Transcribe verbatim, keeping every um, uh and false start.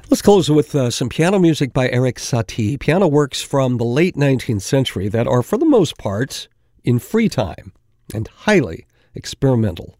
Let's close with uh, some piano music by Erik Satie. Piano works from the late nineteenth century that are, for the most part, in free time and highly experimental.